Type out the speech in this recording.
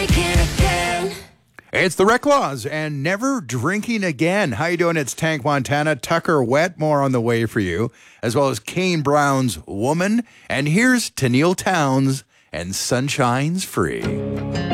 drinking again. It's the Rec Laws and Never Drinking Again. How you doing? It's Tank Montana, Tucker Wetmore on the way for you, as well as Kane Brown's Woman. And here's Tennille Townes and Sunshine's Free.